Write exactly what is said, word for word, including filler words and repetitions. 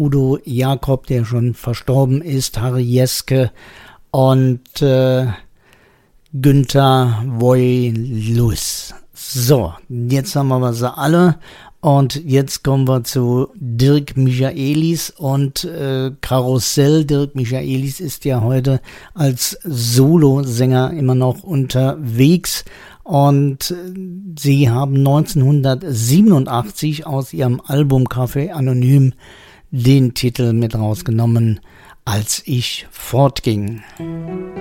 Udo Jakob, der schon verstorben ist, Harry Jeske und äh, Günther Woylus. So, jetzt haben wir sie alle und jetzt kommen wir zu Dirk Michaelis und äh, Karussell. Dirk Michaelis ist ja heute als Solosänger immer noch unterwegs und sie haben neunzehnhundertsiebenundachtzig aus ihrem Album Café Anonym den Titel mit rausgenommen, Als ich fortging.